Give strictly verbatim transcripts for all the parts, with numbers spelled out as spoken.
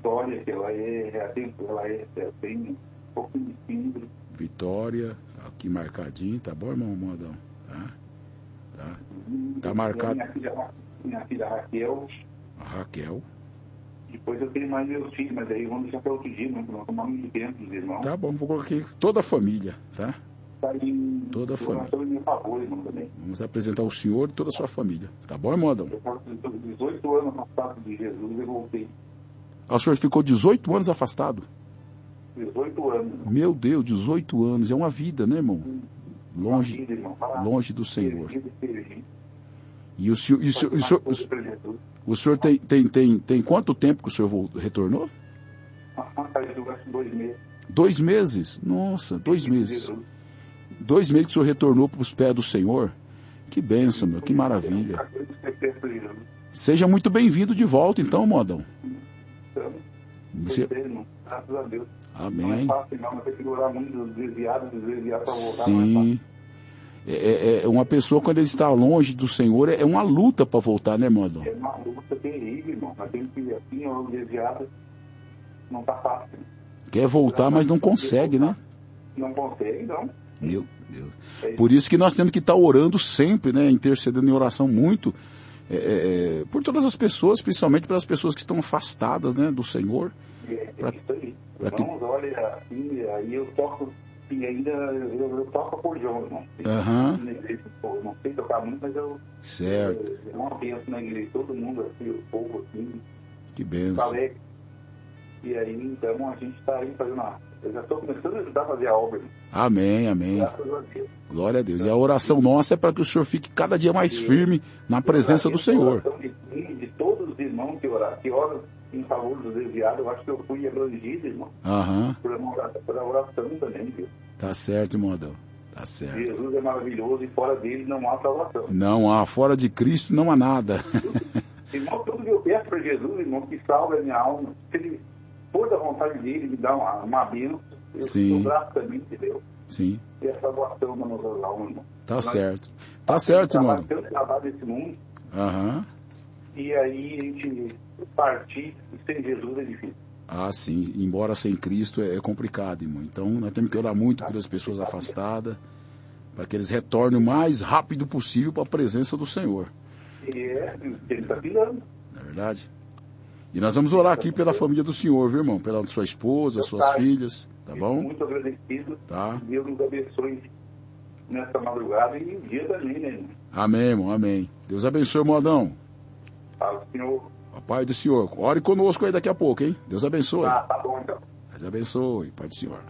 Vitória, que ela é, ela é, é bem um pouco de síndrome. Vitória, aqui marcadinho, tá bom, irmão Modão? Tá? Tá, tá E marcado. Minha filha, minha filha Raquel. A Raquel. Depois eu tenho mais meus filhos, mas aí vamos deixar para outro dia, não vamos tomar muito tempo dos irmãos. Tá bom, vou colocar aqui toda a família, tá? Tá em, Toda a família. Em meu favor, irmão, também. Vamos apresentar o senhor e toda a sua família. Tá bom, irmão Adão? Eu faço dezoito anos afastado de Jesus e voltei. Ah, o senhor ficou dezoito anos afastado? dezoito anos. Meu Deus, dezoito anos. É uma vida, né, irmão? Longe, vida, irmão. longe do Senhor. Perdido, perdido. E o senhor, e o senhor, o senhor, o senhor, o senhor tem, tem, tem, tem quanto tempo que o senhor voltou, retornou? Dois meses. Dois meses? Nossa, dois meses. Dois meses que o senhor retornou para os pés do Senhor. Que bênção, meu, que maravilha. Seja muito bem-vindo de volta, então, Modão. Você... Graças a Deus. Amém. Não é fácil, não. Tem que durar muito desviado, desviado para voltar. Sim. É, é, uma pessoa, quando ele está longe do Senhor, é uma luta para voltar, né, Modão? É uma luta terrível, irmão. Nós temos que ir assim, ou desviado, não está fácil. Quer voltar, mas não consegue, né? Não consegue, não. Meu Deus. Por isso que nós temos que estar orando sempre, né? Intercedendo em oração muito é, é, por todas as pessoas, principalmente pelas pessoas que estão afastadas, né, do Senhor. É, pra, é isso aí. Vamos, que... olha, assim, aí eu toco, e ainda eu, eu toco acordeão, irmão. Uhum. Eu não sei tocar muito, mas eu... Certo. É uma bênção na igreja, todo mundo, assim, o povo, assim. Que bênção. Falei. E aí, então, a gente está aí fazendo a... Eu já estou começando a ajudar a fazer a obra. Amém, amém. Graças a Deus. Glória a Deus. E a oração nossa é para que o Senhor fique cada dia mais firme na presença do Senhor. De, de todos os irmãos que oram, que oram em favor dos desviados, eu acho que eu fui abrangido, irmão. Uhum. Por, por a oração também, viu? Tá certo, irmão Adão. Tá certo. Jesus é maravilhoso e fora dele não há salvação. Não há. Fora de Cristo não há nada. Irmão, tudo que eu peço para Jesus, irmão, que salve a minha alma. Se ele for da vontade dele, me dá uma, uma bênção. Eu sou grato também, entendeu? Sim. E essa salvação na nossa alma, irmão. Tá Nós, certo. Tá certo, irmão. Nós temos trabalho desse mundo. Aham. Uhum. E aí a gente partir sem Jesus é difícil. Ah, sim. Embora sem Cristo é complicado, irmão. Então nós temos que orar muito pelas pessoas afastadas, para que eles retornem o mais rápido possível para a presença do Senhor. E é, ele está pilando. Não é verdade? E nós vamos orar aqui pela família do Senhor, viu, irmão? Pela sua esposa, suas tá. filhas, tá bom? Muito agradecido. Tá. Deus nos abençoe nessa madrugada e o dia também, né, irmão? Amém, irmão, amém. Deus abençoe, irmão Adão. Fala, Senhor. A paz do Senhor. Ore conosco aí daqui a pouco, hein? Deus abençoe. Ah, tá bom, então. Deus abençoe, Pai do Senhor.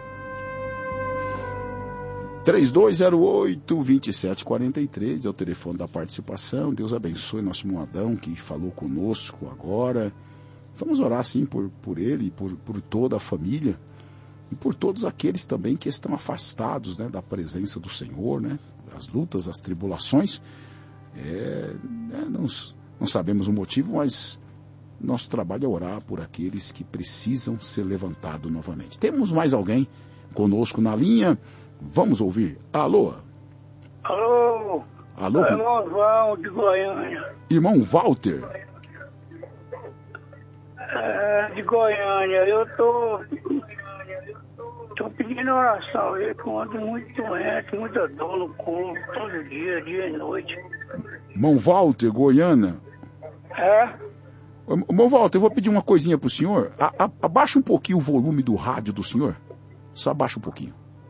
três dois zero oito, dois sete quatro três é o telefone da participação. Deus abençoe nosso irmão Adão, que falou conosco agora. Vamos orar, sim, por, por ele, por, por toda a família e por todos aqueles também que estão afastados, né, da presença do Senhor, né? As lutas, as tribulações. É, é, não, não sabemos o motivo, mas nosso trabalho é orar por aqueles que precisam ser levantados novamente. Temos mais alguém conosco na linha? Vamos ouvir. Alô? Alô? Alô? Irmão João de Goiânia. Irmão Walter? É, de Goiânia. Eu tô, tô pedindo oração. Eu ando muito doente, muita dor no corpo, todo dia, dia e noite. Irmão Walter, Goiânia? É? Irmão Walter, eu vou pedir uma coisinha pro senhor. A, a, abaixa um pouquinho o volume do rádio do senhor. Só abaixa um pouquinho.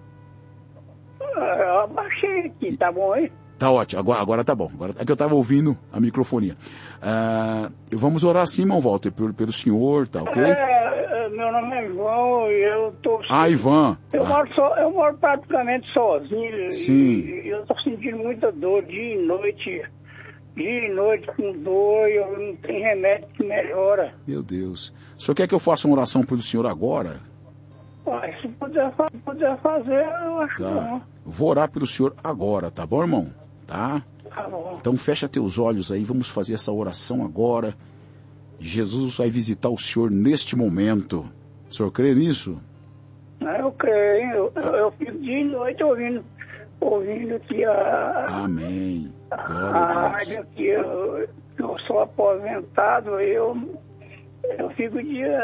Eu abaixei aqui, tá bom aí? Tá ótimo, agora, agora tá bom. Agora é que eu tava ouvindo a microfonia. Uh, vamos orar sim, irmão Walter, pelo, pelo senhor, tá ok? É, meu nome é Ivan e eu tô... Ah, Ivan. Eu, ah. moro, so, eu moro praticamente sozinho. Sim. E eu tô sentindo muita dor dia e noite. Dia e noite com dor e eu não tenho remédio que melhora. Meu Deus. O senhor quer que eu faça uma oração pelo senhor agora? Ah, se puder, puder fazer, eu acho tá. bom. Vou orar pelo senhor agora, tá bom, irmão? Tá? Tá bom. Então fecha teus olhos aí, vamos fazer essa oração agora. Jesus vai visitar o senhor neste momento. O senhor crê nisso? Eu creio. Eu, eu, eu fico dia e noite ouvindo, ouvindo aqui a... Amém. Glória a a Deus. rádio aqui. Eu, eu sou aposentado, eu, eu fico dia...